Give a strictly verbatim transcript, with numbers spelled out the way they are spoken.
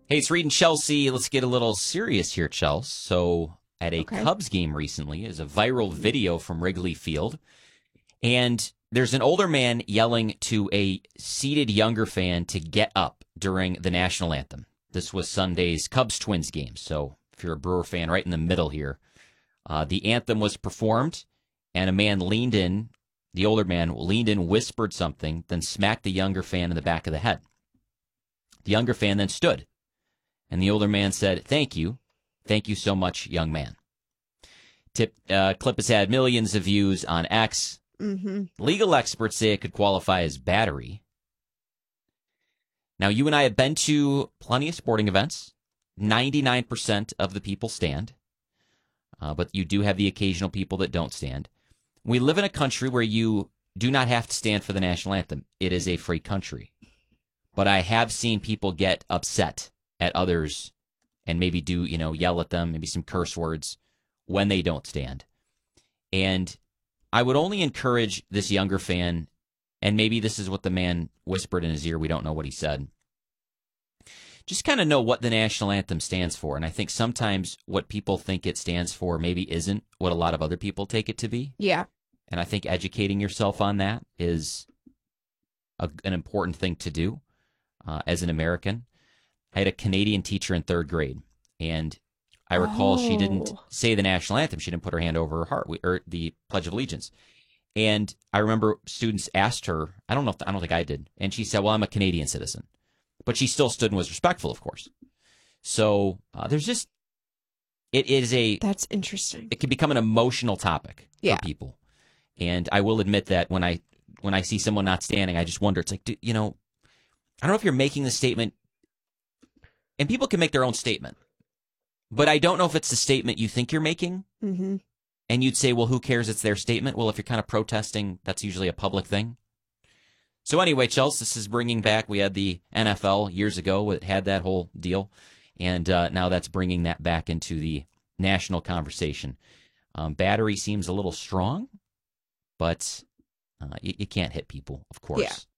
Hey, it's Reed and Chelsea. Let's get a little serious here, Chelsea. So, at a Okay. Cubs game recently, is a viral video from Wrigley Field, and there's an older man yelling to a seated younger fan to get up during the national anthem. This was Sunday's Cubs-Twins game, so if you're a Brewer fan, right in the middle here. Uh, the anthem was performed, and a man leaned in, the older man leaned in, whispered something, then smacked the younger fan in the back of the head. The younger fan then stood. And the older man said, "Thank you. Thank you so much, young man." Tip, uh, clip has had millions of views on X. Mm-hmm. Legal experts say it could qualify as battery. Now, you and I have been to plenty of sporting events. ninety-nine percent of the people stand. Uh, but you do have the occasional people that don't stand. We live in a country where you do not have to stand for the national anthem. It is a free country. But I have seen people get upset at others and maybe do, you know, yell at them, maybe some curse words when they don't stand. And I would only encourage this younger fan, and maybe this is what the man whispered in his ear, we don't know what he said, just kind of know what the national anthem stands for. And I think sometimes what people think it stands for maybe isn't what a lot of other people take it to be. Yeah. And I think educating yourself on that is a, an important thing to do uh, as an American. I had a Canadian teacher in third grade, and I recall she didn't Oh. say the national anthem. She didn't put her hand over her heart, or the Pledge of Allegiance. And I remember students asked her, I don't know if, I don't think I did, and she said, "Well, I'm a Canadian citizen." But she still stood and was respectful, of course. So uh, there's just, it is a, That's interesting. it can become an emotional topic Yeah. for people. And I will admit that when I when I see someone not standing, I just wonder, it's like, do, you know, I don't know if you're making the statement, and people can make their own statement, but I don't know if it's the statement you think you're making. Mm-hmm. And you'd say, well, who cares? It's their statement. Well, if you're kind of protesting, that's usually a public thing. So anyway, Chelsea, this is bringing back, we had the N F L years ago. It had that whole deal. And uh, now that's bringing that back into the national conversation. Um, battery seems a little strong, but uh, you, you can't hit people, of course. Yeah.